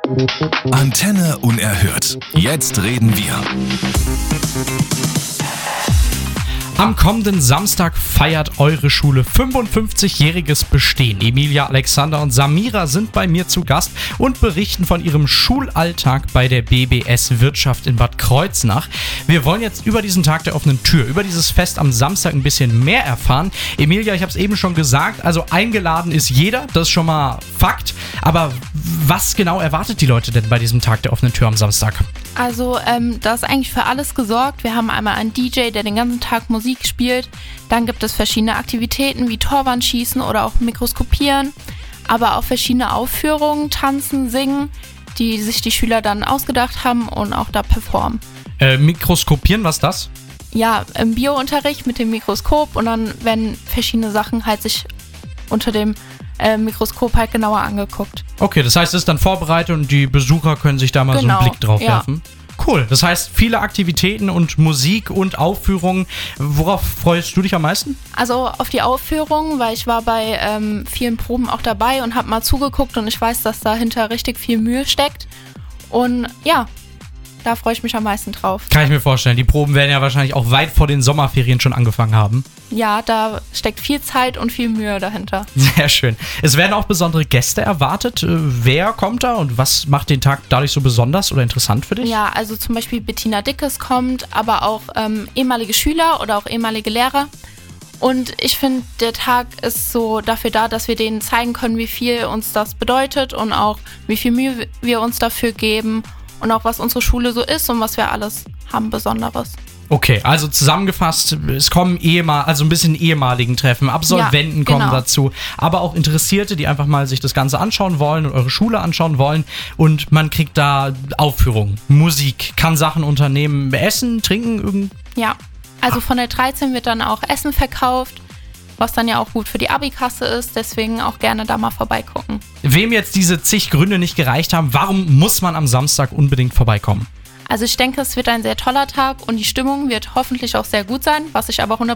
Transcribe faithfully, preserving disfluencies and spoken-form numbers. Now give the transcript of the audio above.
Antenne unerhört. Jetzt reden wir. Am kommenden Samstag feiert eure Schule fünfundfünfzigjähriges Bestehen. Emilia, Alexander und Samira sind bei mir zu Gast und berichten von ihrem Schulalltag bei der B B S Wirtschaft in Bad Kreuznach. Wir wollen jetzt über diesen Tag der offenen Tür, über dieses Fest am Samstag ein bisschen mehr erfahren. Emilia, ich habe es eben schon gesagt, also eingeladen ist jeder, das ist schon mal Fakt. Aber was genau erwartet die Leute denn bei diesem Tag der offenen Tür am Samstag? Also ähm, da ist eigentlich für alles gesorgt. Wir haben einmal einen D J, der den ganzen Tag Musik spielt. Dann gibt es verschiedene Aktivitäten wie Torwandschießen oder auch Mikroskopieren. Aber auch verschiedene Aufführungen, Tanzen, Singen, die sich die Schüler dann ausgedacht haben und auch da performen. Äh, Mikroskopieren, was ist das? Ja, im Biounterricht mit dem Mikroskop und dann werden verschiedene Sachen halt sich unter dem äh, Mikroskop halt genauer angeguckt. Okay, das heißt, es ist dann vorbereitet und die Besucher können sich da mal Genau, so einen Blick drauf ja. werfen. Cool, das heißt viele Aktivitäten und Musik und Aufführungen. Worauf freust du dich am meisten? Also auf die Aufführung, weil ich war bei ähm, vielen Proben auch dabei und habe mal zugeguckt und ich weiß, dass dahinter richtig viel Mühe steckt. Und ja, da freue ich mich am meisten drauf. Kann ich mir vorstellen, die Proben werden ja wahrscheinlich auch weit vor den Sommerferien schon angefangen haben. Ja, da steckt viel Zeit und viel Mühe dahinter. Sehr schön. Es werden auch besondere Gäste erwartet. Wer kommt da und was macht den Tag dadurch so besonders oder interessant für dich? Ja, also zum Beispiel Bettina Dickes kommt, aber auch ähm, ehemalige Schüler oder auch ehemalige Lehrer. Und ich finde, der Tag ist so dafür da, dass wir denen zeigen können, wie viel uns das bedeutet und auch wie viel Mühe wir uns dafür geben und auch was unsere Schule so ist und was wir alles haben Besonderes. Okay, also zusammengefasst, es kommen ehemal, also ein bisschen ehemaligen Treffen, Absolventen Ja, genau. kommen dazu, aber auch Interessierte, die einfach mal sich das Ganze anschauen wollen und eure Schule anschauen wollen und man kriegt da Aufführungen, Musik, kann Sachen unternehmen, essen, trinken, irgend. Ja, also von der dreizehn wird dann auch Essen verkauft, was dann ja auch gut für die Abikasse ist, deswegen auch gerne da mal vorbeigucken. Wem jetzt diese zig Gründe nicht gereicht haben, warum muss man am Samstag unbedingt vorbeikommen? Also ich denke, es wird ein sehr toller Tag und die Stimmung wird hoffentlich auch sehr gut sein, was ich aber hundert